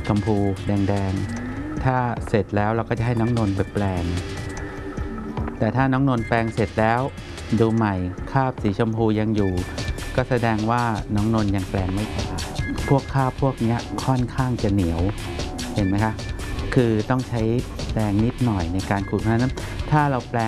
ชมพูแดงๆถ้าเสร็จแล้วเราก็จะให้น้องนนท์ไปแปลงแต่ถ้าน้องนนท์แปลงเสร็จแล้วดูใหม่คราบสีชมพูยังอยู่ก็แสดงว่าน้องนนท์ยังแปลงไม่สะอาดพวกคราบพวกนี้ค่อนข้างจะเหนียวเห็นไหมคะคือต้องใช้แรงนิดหน่อยในการขูดเพราะฉะนั้นถ้าเราแปลง